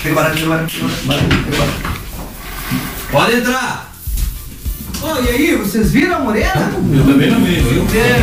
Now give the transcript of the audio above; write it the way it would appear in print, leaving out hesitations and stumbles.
Pega o baralho. Pode entrar. Oh, e aí, vocês viram a Morena? Eu também não vi.